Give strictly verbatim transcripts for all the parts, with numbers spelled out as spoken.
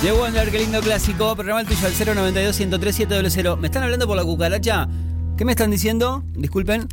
The Wonder, qué lindo clásico. Programa el tuyo al cero noventa y dos, ciento tres, setecientos cero cero. ¿Me están hablando por la cucaracha? ¿Qué me están diciendo? Disculpen.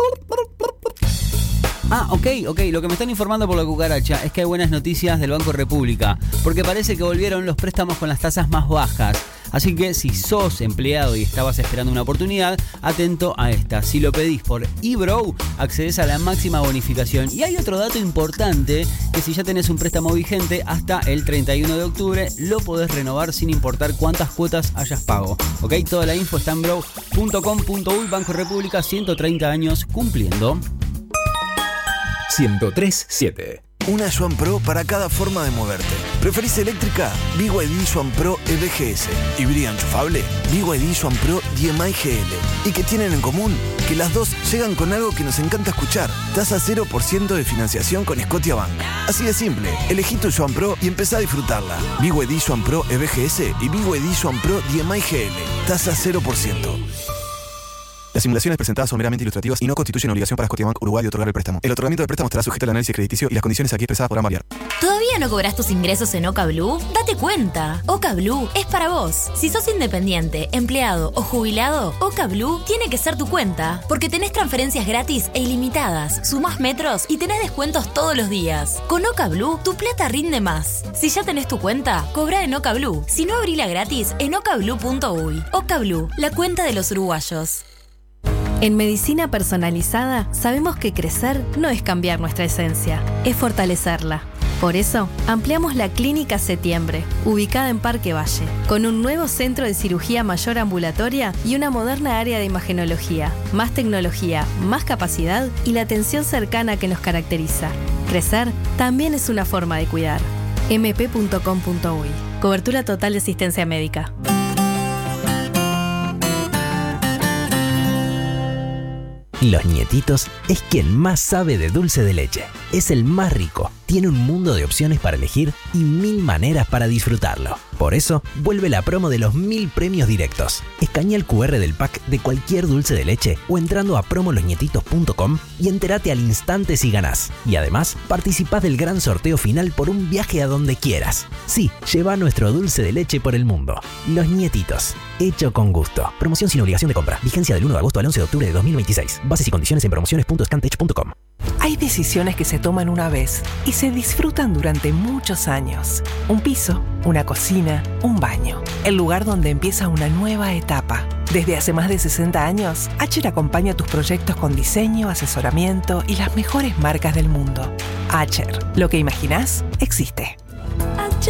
Ah, ok, ok. Lo que me están informando por la cucaracha es que hay buenas noticias del Banco República, porque parece que volvieron los préstamos con las tasas más bajas. Así que si sos empleado y estabas esperando una oportunidad, atento a esta. Si lo pedís por eBrow, accedes a la máxima bonificación. Y hay otro dato importante, que si ya tenés un préstamo vigente hasta el treinta y uno de octubre, lo podés renovar sin importar cuántas cuotas hayas pago. Ok, toda la info está en brow punto com punto uy. Banco República, ciento treinta años cumpliendo. ciento tres punto siete. Una Swan Pro para cada forma de moverte. ¿Preferís eléctrica? B Y D Swan Pro E V G S. ¿Híbrida enchufable? B Y D Swan Pro D M I G L. ¿Y qué tienen en común? Que las dos llegan con algo que nos encanta escuchar. Tasa cero por ciento de financiación con Scotiabank. Así de simple. Elegí tu Swan Pro y empezá a disfrutarla. B Y D Swan Pro E V G S y B Y D Swan Pro D M I G L. Tasa cero por ciento. Las simulaciones presentadas son meramente ilustrativas y no constituyen obligación para Scotiabank Uruguay de otorgar el préstamo. El otorgamiento del préstamo estará sujeto al análisis crediticio y las condiciones aquí expresadas podrán variar. ¿Todavía no cobras tus ingresos en Oca Blue? ¡Date cuenta! Oca Blue es para vos. Si sos independiente, empleado o jubilado, Oca Blue tiene que ser tu cuenta, porque tenés transferencias gratis e ilimitadas, sumás metros y tenés descuentos todos los días. Con Oca Blue, tu plata rinde más. Si ya tenés tu cuenta, cobrá en Oca Blue. Si no, abrila gratis en oca blue punto uy. Oca Blue, la cuenta de los uruguayos. En Medicina Personalizada sabemos que crecer no es cambiar nuestra esencia, es fortalecerla. Por eso, ampliamos la Clínica Septiembre, ubicada en Parque Valle, con un nuevo centro de cirugía mayor ambulatoria y una moderna área de imagenología, más tecnología, más capacidad y la atención cercana que nos caracteriza. Crecer también es una forma de cuidar. eme pe punto com punto uy. Cobertura total de asistencia médica. Los Nietitos es quien más sabe de dulce de leche. Es el más rico, tiene un mundo de opciones para elegir y mil maneras para disfrutarlo. Por eso, vuelve la promo de los mil premios directos. Escanea el cu erre del pack de cualquier dulce de leche o entrando a promo los nietitos punto com y entérate al instante si ganás. Y además, participás del gran sorteo final por un viaje a donde quieras. Sí, lleva nuestro dulce de leche por el mundo. Los Nietitos, hecho con gusto. Promoción sin obligación de compra. Vigencia del uno de agosto al once de octubre de dos mil veintiséis. Bases y condiciones en promociones punto scantech punto com. Hay decisiones que se toman una vez y se disfrutan durante muchos años. Un piso, una cocina, un baño. El lugar donde empieza una nueva etapa. Desde hace más de sesenta años, Acher acompaña tus proyectos con diseño, asesoramiento y las mejores marcas del mundo. Acher, lo que imaginás, existe.